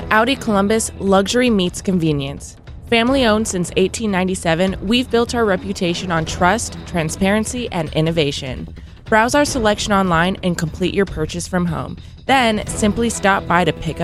Audi Columbus, luxury meets convenience. Family owned since 1897, we've built our reputation on trust, transparency, and innovation. Browse our selection online and complete your purchase from home. Then simply stop by to pick up